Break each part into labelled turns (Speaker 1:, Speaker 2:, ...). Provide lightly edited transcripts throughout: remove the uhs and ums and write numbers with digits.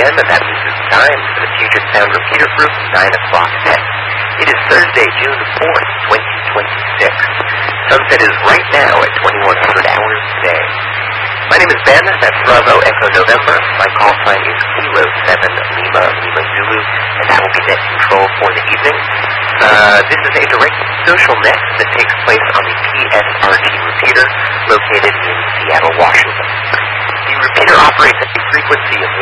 Speaker 1: again, and that means it's time for the Puget Sound Repeater Group 9 o'clock net. It is Thursday, June 4th, 2026. Sunset is right now at 2100 hours today. My name is Ben, that's Bravo Echo November. My call sign is Kilo 7 Lima Lima Zulu, and that will be net control for the evening. This is a direct social net that takes place on the PSRG repeater located in Seattle, Washington. The repeater operates at a frequency of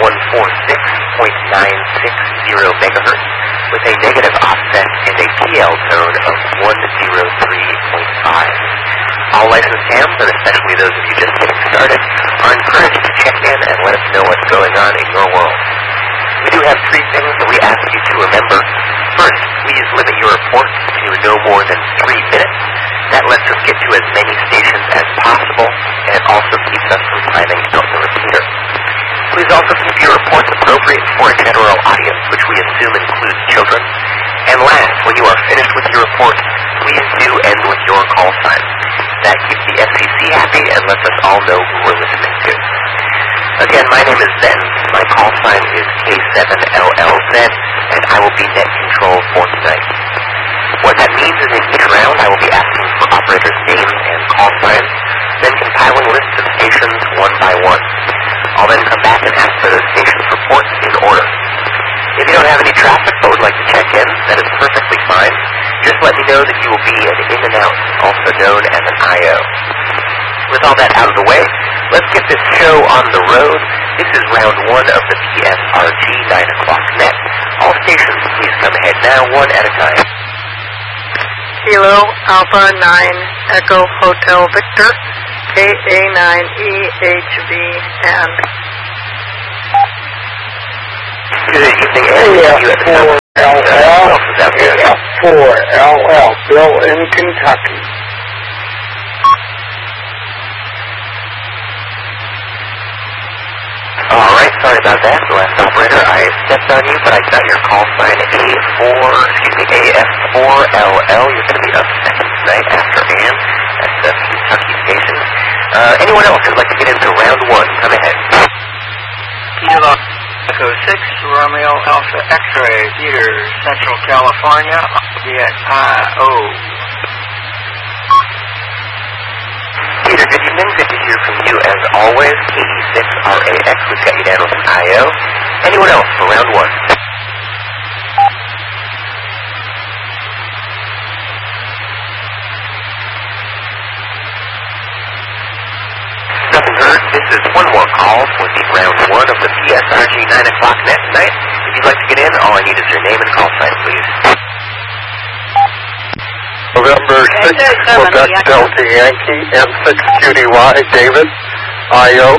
Speaker 1: 146.960 megahertz with a negative offset and a PL tone of 103.5. All licensed hams, and especially those of you just getting started, are encouraged to check in and let us know what's going on in your world. We do have three things that we ask you to remember. First, please limit your reports to no more than 3 minutes. That lets us get to as many stations as possible, and it also keeps us from timing out the repeater. Please also keep your reports appropriate for a general audience, which we assume includes children. And last, when you are finished with your report, please do end with your call sign. That keeps the FCC happy and lets us all know who we're listening to. Again, my name is Ben. My call sign is K7LLZ, and I will be net control for tonight. What that means is in each round, I will be asking for operators' names and call signs, then compiling lists of stations one by one. I'll then come back and ask for those stations' reports in order. If you don't have any traffic but would like to check in, that is perfectly fine. Just let me know that you will be an in and out, also known as an IO. With all that out of the way, let's get this show on the road. This is round one of the PSRG 9 o'clock net. All stations, please come ahead now, one at a time.
Speaker 2: Kilo Alpha 9 Echo Hotel Victor KA9EHV and
Speaker 1: good evening, AF4LL,
Speaker 3: AF4LL, Bill in Kentucky.
Speaker 1: Alright, sorry about that, the last operator. I stepped on you, but I got your call sign AF4LL. You're going to be up second tonight after Ann at the Kentucky station. Anyone else who'd like to get into round one, come ahead.
Speaker 4: Kilo Echo 6, Romeo Alpha X-Ray, Theater, Central California, I'll be at IO.
Speaker 1: Peter, good evening. Good to hear from you as always. 86RAX, we've got you down with an IO. Anyone else for round one? Nothing heard. This is one more call for the round one of the PSRG 9 o'clock net tonight. If you'd like to get in, all I need is your name and call sign, please.
Speaker 3: November 6, Quebec Delta Yankee, N6QDY, David, IO.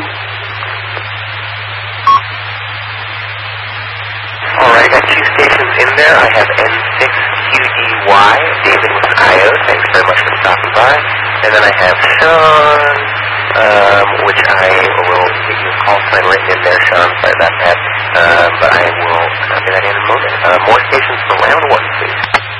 Speaker 1: Alright, got 2 stations in there. I have N6QDY, David with an IO. Thanks very much for stopping by. And then I have Sean, which I will get you a call sign written in there, Sean. Sorry about that. But I will copy that in a moment. More stations for round one, please.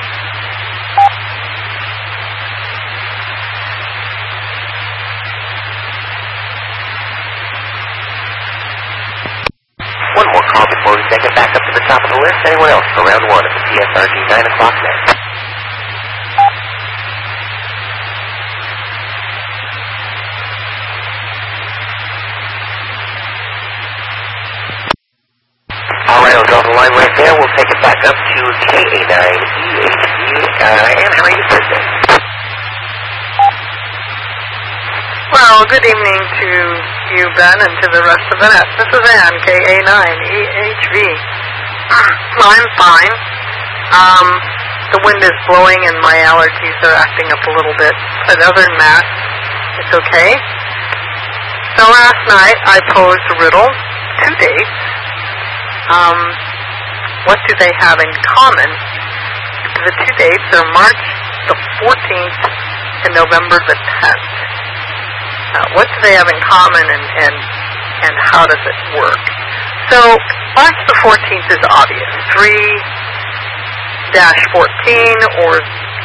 Speaker 1: One more call before we take it back up to the top of the list. Anyone else for round one of the PSRG 9 o'clock net? Alright, I'll draw the line right there. We'll take it back up to KA9EHV. Ann, how are you Thursday?
Speaker 2: well, good evening to you, Ben, and to the rest of the net. This is Ann, KA9EHV. I'm fine. The wind is blowing and my allergies are acting up a little bit, but other than that, it's okay. So last night I posed a riddle, 2 dates. What do they have in common? The 2 dates are March the 14th and November the 10th. What do they have in common and how does it work? So March the 14th is obvious. 3-14 or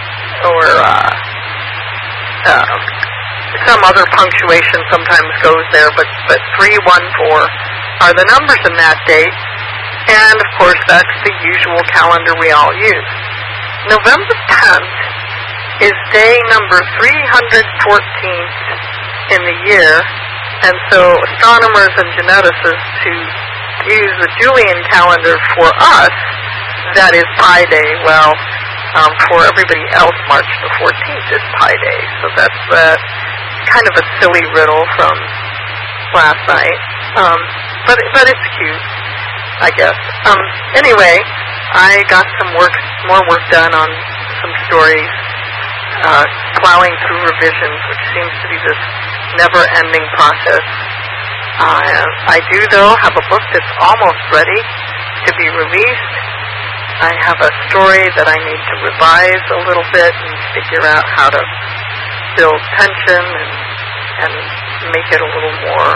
Speaker 2: some other punctuation sometimes goes there, but 314 are the numbers in that date. And, of course, that's the usual calendar we all use. November 10th is day number 314th in the year, and so astronomers and geneticists who use the Julian calendar for us, that is Pi Day. Well, for everybody else, March the 14th is Pi Day. So that's kind of a silly riddle from last night. But it's cute, I guess. Anyway, I got more work done on some stories, plowing through revisions, which seems to be this never-ending process. I do, though, have a book that's almost ready to be released. I have a story that I need to revise a little bit and figure out how to build tension and make it a little more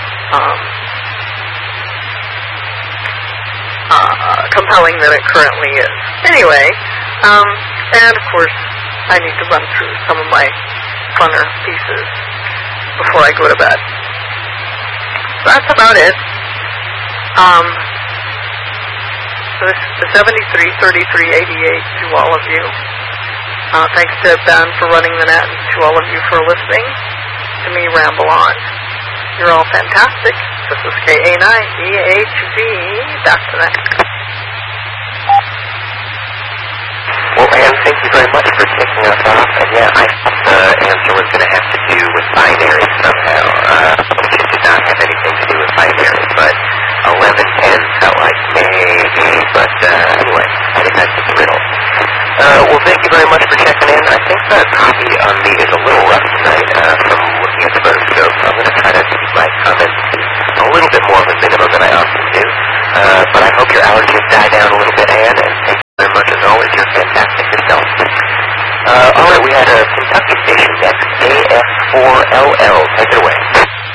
Speaker 2: compelling than it currently is. Anyway, and of course, I need to run through some of my funner pieces before I go to bed. That's about it. So this is the 733388 to all of you. Thanks to Ben for running the net and to all of you for listening to me ramble on. You're all fantastic. This is KA9EHV. Back to that.
Speaker 1: Well, Anne, thank you very much for kicking us off. And yeah, I thought the answer was going to have to do with binary somehow, which it did not have anything to do with binary, but 1110 felt like maybe, but anyway, I think that's just a riddle. Well, thank you very much for checking in. I think the copy on me is a little rough tonight from looking at the rotoscope, so I'm going to try to keep my comments to a little bit more of a minimum than I often do. But I hope your allergies die down a little bit, Anne, and thank you very much as always. You're fantastic yourself. All right, we had a Kentucky station next, AF4LL. Take it away.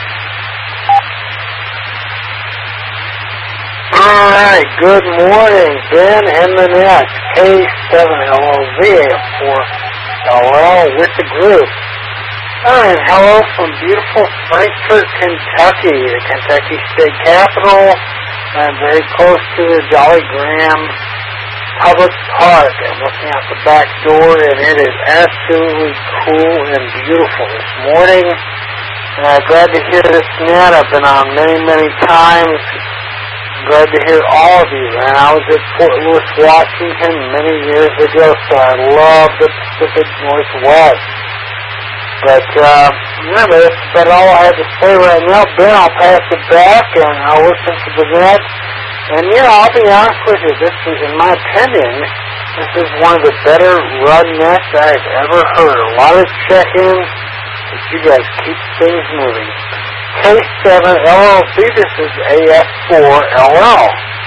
Speaker 3: All right, good morning, Ben and the net, K7LOV, 4LL with the group. And hello from beautiful Frankfort, Kentucky, the Kentucky state capital. I'm very close to the Jolly Graham Public Park. I'm looking out the back door, and it is absolutely cool and beautiful this morning. Glad to hear this net. I've been on many, many times. Glad to hear all of you. And I was at Fort Lewis, Washington many years ago, so I love the Pacific Northwest. But remember, that's about all I have to say right now. Ben, I'll pass it back, and I'll listen to the net. And, I'll be honest with you, this is, in my opinion, this is one of the better run nets I've ever heard. A lot of check-ins, but you guys keep things moving. K7LLC, this is AF4LL.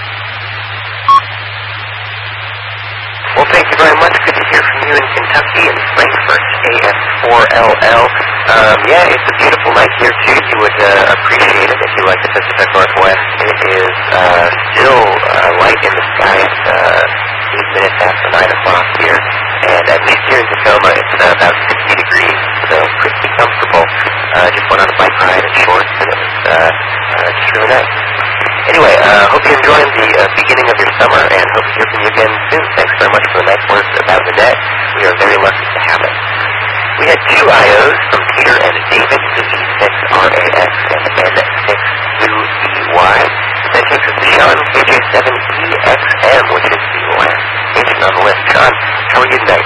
Speaker 1: Well, thank you very much. Good to hear from you in Kentucky and Frankfort, AF4LL. Yeah, it's a beautiful night here, too. You would appreciate it if you like the Pacific Northwest. It is still light in the sky at 8 minutes after 9 o'clock here. And at least here in Tacoma, it's about 60 degrees, so pretty comfortable. Just went on a bike ride in shorts, and it was just really nice. Anyway, hope you're enjoying the beginning of your summer, and hope to hear from you again soon. Thanks very much for the nice words about the net. We are very lucky to have it. We had 2 IOs from Peter and David, the E6RAX and N6UEY. That takes us to Sean, KJ7EXM, which is the last agent on the list. Sean, how are you tonight?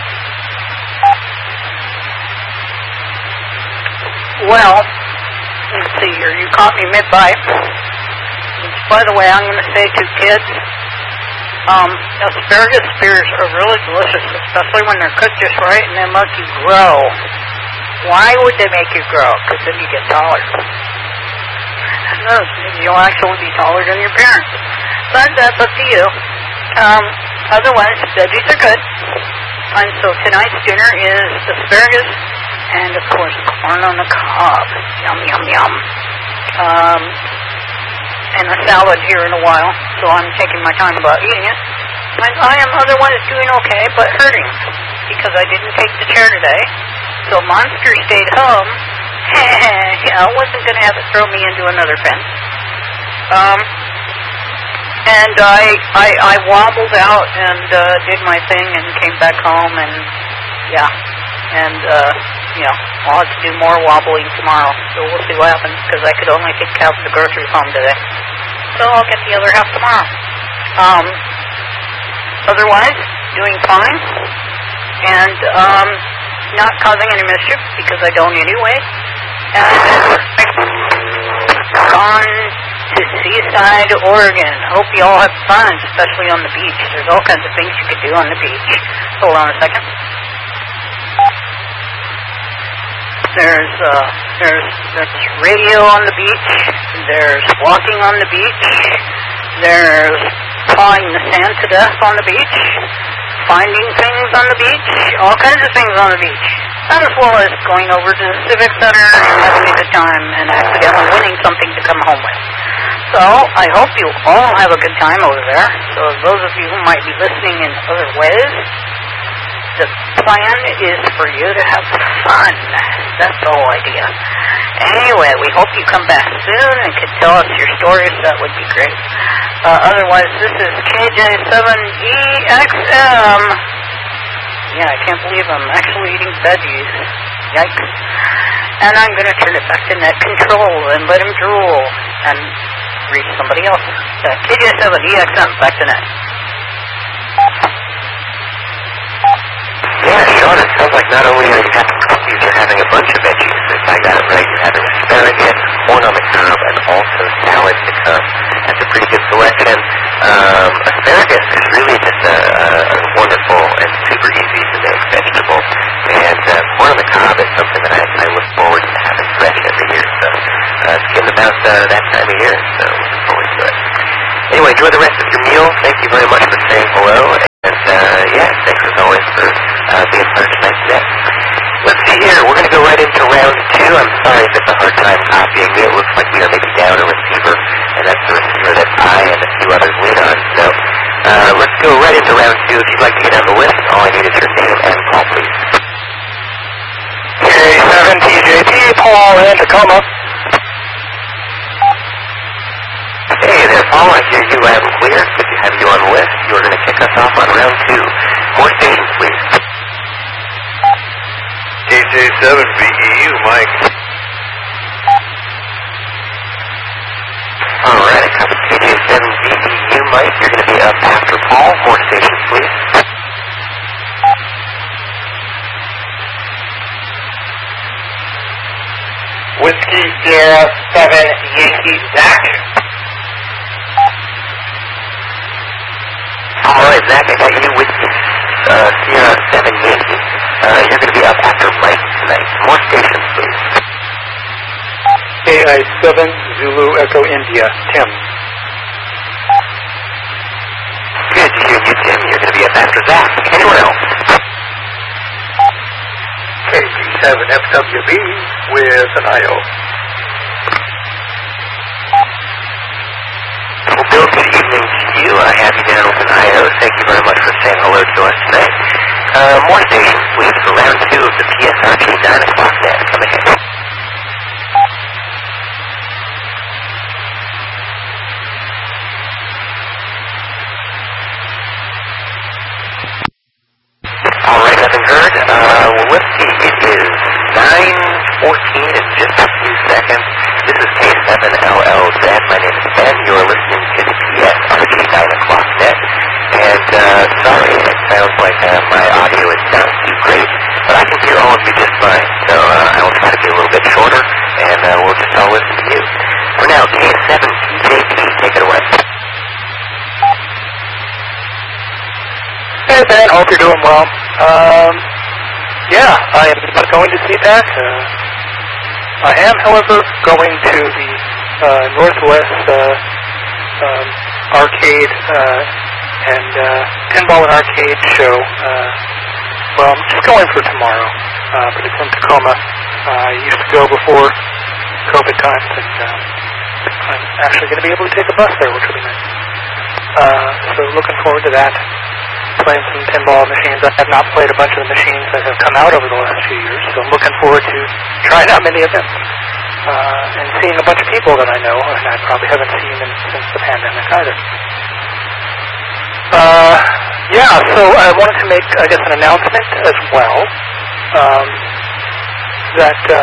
Speaker 5: Well, let's see here. You caught me mid-bite. By the way, I'm going to say to kids, asparagus spears are really delicious, especially when they're cooked just right and they make you grow. Why would they make you grow? Because then you get taller. No, you'll actually be taller than your parents. But that's up to you. Otherwise, veggies are good. And so tonight's dinner is asparagus and, of course, corn on the cob. Yum, yum, yum. And a salad here in a while, so I'm taking my time about eating it. And I am otherwise doing okay, but hurting, because I didn't take the chair today. So Monster stayed home. I wasn't going to have it throw me into another fence. And I wobbled out and did my thing and came back home and I'll have to do more wobbling tomorrow. So we'll see what happens because I could only take half the groceries home today. So I'll get the other half tomorrow. Otherwise, doing fine and not causing any mischief because I don't anyway. And gone to Seaside, Oregon. Hope you all have fun, especially on the beach. There's all kinds of things you could do on the beach. Hold on a second. There's radio on the beach. There's walking on the beach. There's pawing the sand to death on the beach. Finding things on the beach. All kinds of things on the beach. As well as going over to the Civic Center and having a good time and accidentally winning something to come home with. So, I hope you all have a good time over there. So, those of you who might be listening in other ways, the plan is for you to have fun. That's the whole idea. Anyway, we hope you come back soon and can tell us your stories. That would be great. Otherwise, this is KJ7EXM. Yeah, I can't believe I'm actually eating veggies. Yikes. And I'm going to turn it back to net control and let him drool and reach somebody else. KJ7EXM, back to net.
Speaker 1: Yeah, Sean, it sounds like not only are you having coffees, you're having a bunch of veggies. If I got it right, you're having asparagus, corn on the cob, and also salad to come. That's a pretty good selection. Asparagus is really just a wonderful and super easy to make vegetable. And corn on the cob is something that I look forward to having fresh every year. So it's getting about that time of year, so looking forward to it. Anyway, enjoy the rest of your meal. Thank you very much for saying hello. And thanks as always for being part of tonight's net. Let's see here. We're going to go right into round 2. I'm sorry if it's a hard time copying me. It looks like we are maybe down a receiver, and that's the receiver that I and a few others lean on. So let's go right into round 2. If you'd like to get on the list, all I need is your name and call, please.
Speaker 3: K7TJP, Paul in Tacoma.
Speaker 1: Hey there, Paul. I hear you loud and clear. Good to have you on the list. You're going to kick us off on round 2. More stations, please.
Speaker 6: KJ7VEU, Mike.
Speaker 1: All right, I covered KJ7VEU, Mike. You're going to be up after Paul. More stations, please.
Speaker 3: Whiskey Sierra 7 Yankee Zach.
Speaker 1: All right, Zach, I got you with Sierra 7 Yankee. You're going to be up after Mike tonight. More stations, please.
Speaker 3: AI7 Zulu Echo India, Tim.
Speaker 1: Good to hear you, Tim. You're going to be up after Zach. Anyone else?
Speaker 3: KG7FWB with an IO.
Speaker 1: Well, Bill, good evening to you. I have you down with an IO. Thank you very much for saying hello to us tonight. More stations, please, for round 2 of the PSRG 9 o'clock net coming in. All right, nothing heard. Let's see. It is 9:14 in just a few seconds. This is K7LLZ. My name is Ben. You're listening to the PSRG 9 o'clock net. And sorry, it sounds like my audio is not too great, but I can hear all of you just fine. So I will try to be a little bit shorter, and we'll just all listen to you. For now, K7TJP, take it away.
Speaker 3: Hey Ben, hope you're doing well. I am not going to CPAC. I am, however, going to the Northwest Arcade and Pinball and Arcade show. I'm just going for tomorrow, but it's in Tacoma. I used to go before COVID times, and I'm actually going to be able to take a bus there, which will be nice. So looking forward to that. Playing some pinball machines. I have not played a bunch of the machines that have come out over the last few years, so I'm looking forward to trying out many of them and seeing a bunch of people that I know and I probably haven't seen since the pandemic either.
Speaker 7: Yeah, so I wanted to make, I guess, an announcement as well, that the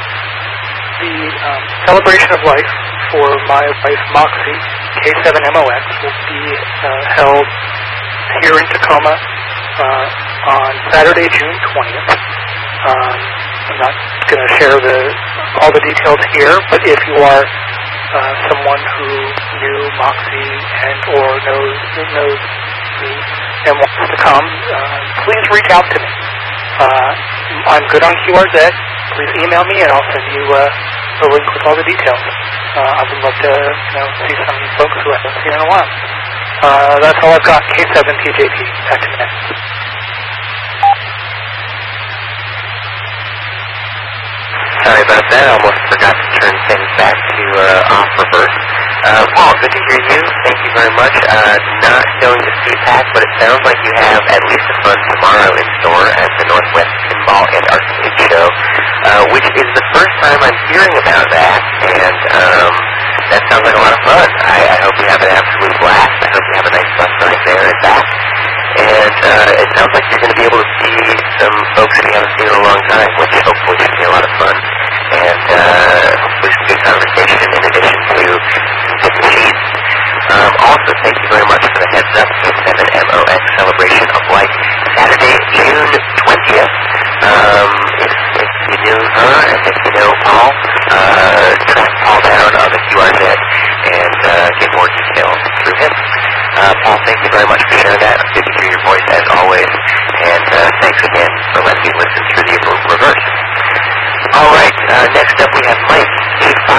Speaker 7: celebration of life for my wife Moxie, K7MOX, will be held here in Tacoma on Saturday, June 20th. I'm not going to share all the details here, but if you are someone who knew Moxie and or knows me and wants to come, please reach out to me. I'm good on QRZ. Please email me and I'll send you a link with all the details. I would love to see some folks who I haven't seen in a while. That's all I've got. K7TJP. Back to you.
Speaker 1: Sorry about that. I almost forgot to turn things back to off reverse. Paul, good to hear you. Thank you very much. Not going to CPAC, but it sounds like you have at least a fun tomorrow in store at the Northwest Pinball and Arcade Show, which is the first time I'm hearing about that, and that sounds like a lot of fun. I hope you have an absolute blast. I hope you have a nice bus ride there and back. And it sounds like you're going to be able to see some folks that you haven't seen in a long time, which hopefully should be a lot of fun. And hopefully some good conversation in addition to some good machines. Also, thank you very much for the heads up. K7MOX Celebration of Life, Saturday, June 20th. If you knew her and if you know Paul, track Paul down on the QRZ and get more details through him. Paul, thank you very much for sharing that. It's good to hear your voice as always. And thanks again for letting me listen through the reverse. All right, next up we have Mike, A5,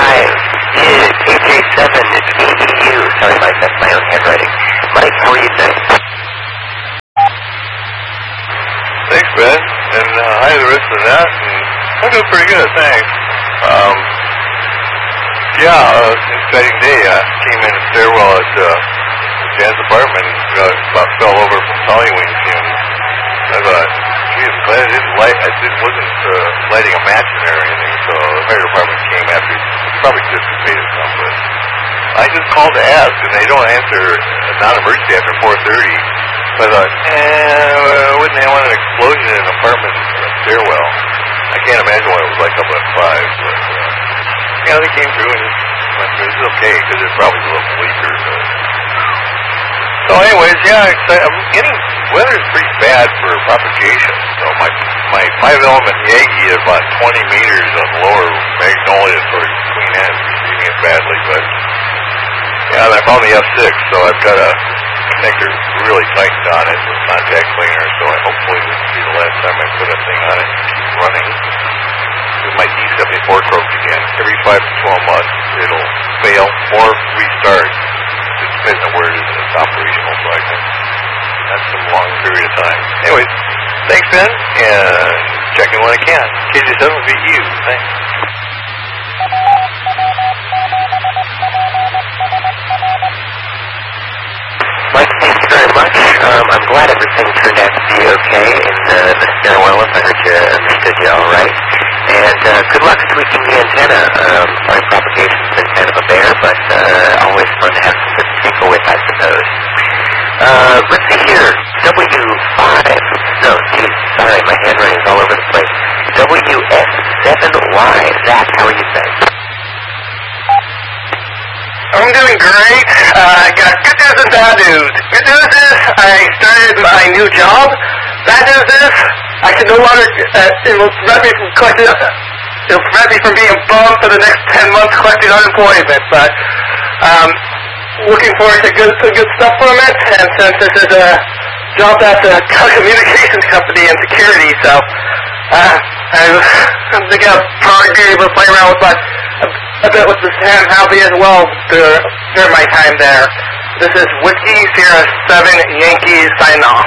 Speaker 1: AJ7VEU. Sorry, Mike, that's my own handwriting. Mike, how are you today?
Speaker 6: Thanks, Ben. And hi to the rest of that. And I'm doing pretty good, thanks. Exciting day. I came in the stairwell at Jan's apartment and about fell over from Hollywing fumes. I thought, geez, I'm glad I wasn't lighting a match in there or anything, so the fire department came after, probably dissipated some, but I just called to ask, and they don't answer a non-emergency after 4:30. So I thought, wouldn't they want an explosion in an apartment stairwell? I can't imagine what it was like up at 5, but they came through and it was okay, because it's probably a little bleaker, but... So anyways, I'm getting, weather's pretty bad for propagation. So my element Yagi is about 20 meters on the lower Magnolia towards Queen Anne, receiving it badly, but I found the F6, so I've got a connector really tightened on it with contact cleaner, so hopefully this will be the last time I put a thing on it and keep running. With my D74 croak again. Every 5 to 12 months it'll fail or restart. It depends on where it is in its operational cycle. That's a long period of time. Anyways, thanks, Ben, and check in when I can. KJ7VEU, thanks.
Speaker 1: Mike, thank you very much. I'm glad everything turned out to be okay in the stairwell. If I heard you, understood you all right. And good luck tweaking the antenna. Sorry, propagation's been kind of a bear, but always fun to have some good to tinkle with, I suppose. Let's see here. W5. No, geez, sorry, my handwriting's all over the place. WS7Y. Zach, how are you today?
Speaker 8: I'm doing great. I got good news and bad news. Good news is I started my new job. Bad news is I can no longer, it will prevent me from collecting, it'll prevent me from being bummed for the next 10 months collecting unemployment. But looking forward to good stuff from it. And since this is a job that's a telecommunications company and security, so I'm thinking I'll probably be able to play around with a bit with the Sam Halby as well during my time there. This is Whiskey Sierra 7 Yankees signing off.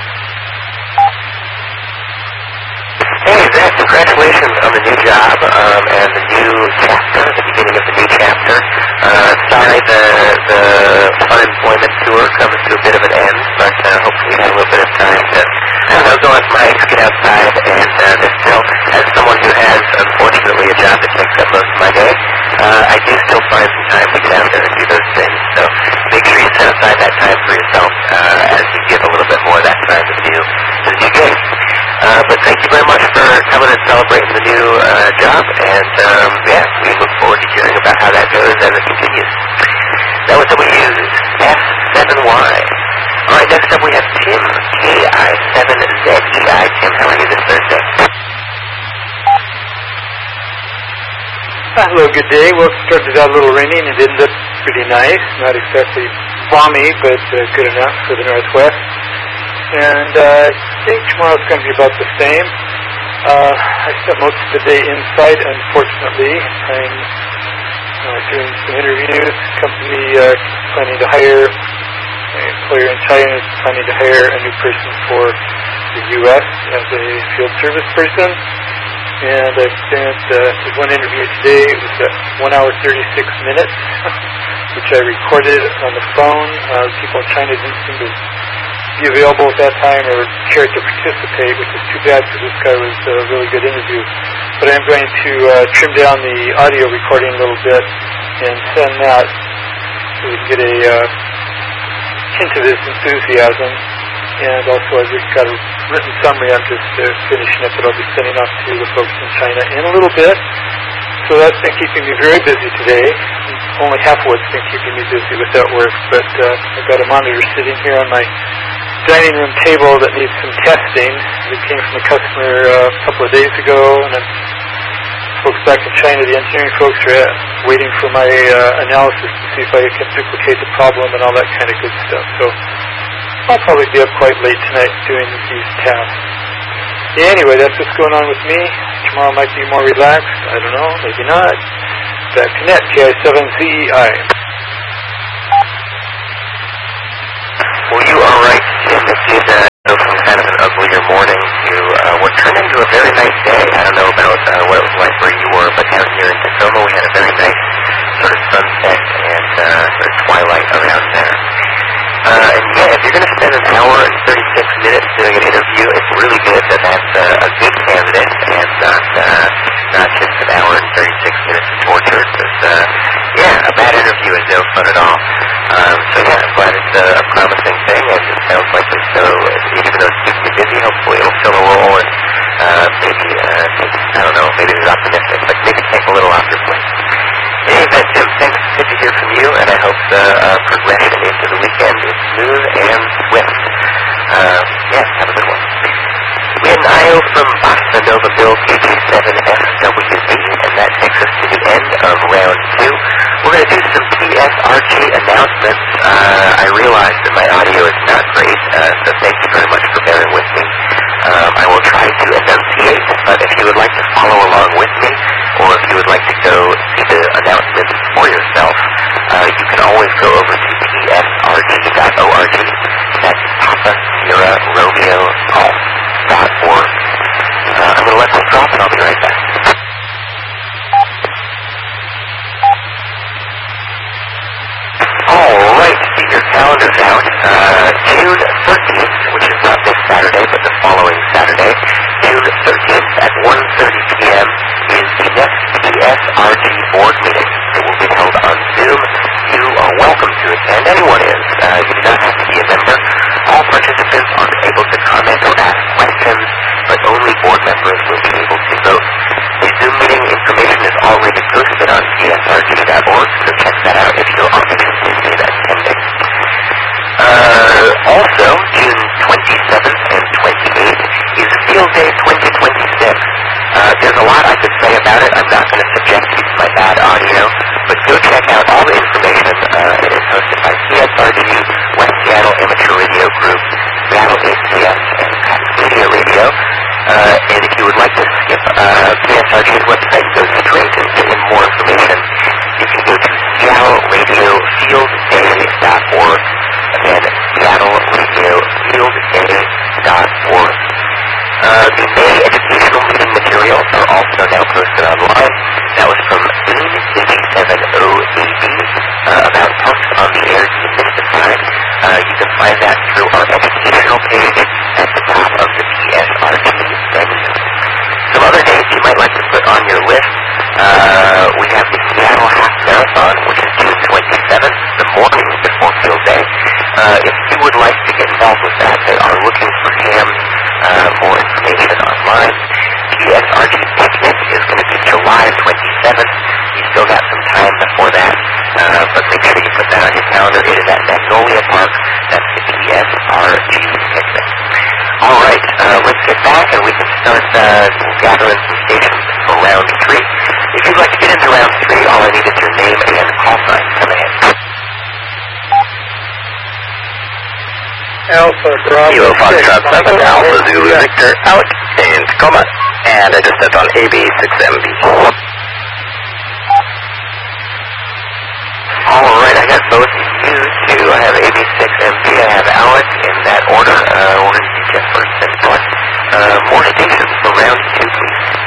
Speaker 1: Hey, Zach, congratulations on the new job and the new chapter, the beginning of the new chapter. Sorry the unemployment tour comes to a bit of an end, but hopefully you had a little bit of time to, go on mics, get outside, and still, as someone who has, unfortunately, a job that takes up most of my day, I do still find some time to get out there and do those things. So make sure you set up aside that time for yourself as you give a little bit more of that time to the new gig. But thank you very much for coming and celebrating the new job, and yeah, we look forward to hearing about how that goes as it continues. That was WF7Y. All right, next up we have Tim, KI7ZEI. Tim, how are you this Thursday?
Speaker 9: Hello, good day. Well, it started out a little rainy and it ended up pretty nice. Not exactly balmy, but good enough for the Northwest. And I think tomorrow's going to be about the same. I spent most of the day inside, unfortunately. I'm doing some interviews. Company planning to hire, my employer in China is planning to hire a new person for the U.S. as a field service person. And I've spent did one interview today. It was at 1 hour 36 minutes, which I recorded on the phone. People in China didn't seem to be available at that time or care to participate, which is too bad because this guy was a really good interview. But I'm going to trim down the audio recording a little bit and send that so we can get a hint of his enthusiasm. And also I've got a written summary I'm just finishing up that I'll be sending off to the folks in China in a little bit. So that's been keeping me very busy today. Only half of what's been keeping me busy with that work, but I've got a monitor sitting here on my dining room table that needs some testing. It came from a customer a couple of days ago, and then folks back in China, the engineering folks are waiting for my analysis to see if I can duplicate the problem and all that kind of good stuff. So I'll probably be up quite late tonight doing these tasks. Anyway, that's what's going on with me. Tomorrow might be more relaxed. I don't know, maybe not. Back to net, KI7ZEI.
Speaker 1: Well, you are right, Jim. It did go from kind of an uglier morning to what turned into a very nice day. I don't know about what it was like where you were, but down here in Tacoma we had a very nice sort of sunset and sort of twilight around there. And yeah, if you're going to spend an hour and 36 minutes doing an interview, it's really good that that's a good candidate and not just an hour and 36 minutes of torture. Because yeah, a bad interview is no fun at all. So yeah, I'm glad it's a promising thing, and it sounds like as though, even though it's keeping you busy, hopefully it'll fill a role and maybe I don't know, maybe it's optimistic, but maybe take a little off your plate. Anyway, Tim, thanks. Good to hear from you, and I hope the progression into the weekend is smooth and swift. Yeah, have a good one. We had an IO from Boston Nova Bill KG7FWB, and that takes us to the end of round 2. We're going to do some PSRG announcements. I realize that my audio is not great, so thank you very much for bearing with me. I will try to enunciate, but if you would like to follow along with me, or if you would like to go see the announcements for yourself, you can always go over to psrg.org. That's Papa Sierra Romeo Golf.org. I'm going to let this drop and I'll be right back. Alright, see your calendars out. June 13th, which is not this Saturday, but the following Saturday, June 13th at 1:30 p.m. is the next PSRG board meeting. It will be held on Zoom. You are welcome to attend. Anyone is. You do not have to be a member. All participants are able to comment or ask questions, but only board members will be able to vote. The Zoom meeting information is already posted on PSRG.org, so check that out if you are interested in attending. Also, June 27th and 28th is Field Day 2026. There's a lot I could say about it. I'm not going to subject you to my bad audio, but go check out all the information. It is hosted by PSRG, West Seattle Amateur Radio Group, Seattle ACS, and Patent Media Radio. And if you would like to skip PSRG's website, go straight into more information. You can go to SeattleRadioFieldDay.org. Again, SeattleRadioFieldDay.org. The May educational meeting materials are also now posted online. That was from Dean DG7OAB about Punks on the Air Demystified. You can find that through our educational page at the top of the PSRG menu. Some other dates you might like to put on your list. We have the Seattle Half Marathon, which is June 27th, the morning before Field Day. we can start gathering some stations for round 3. If you'd like to get into round 3, all I need is your name and call sign. Come ahead.
Speaker 9: Alpha Bravo
Speaker 8: Kilo
Speaker 9: 6.
Speaker 8: Foxtrot 7, Alpha Zulu Victor, Alex in Tacoma, and I just stepped on AB6MB.
Speaker 1: Alright, I got both you two. I have AB6MB, I have Alex in that order. Order you get first and what? More stations for round 2, please.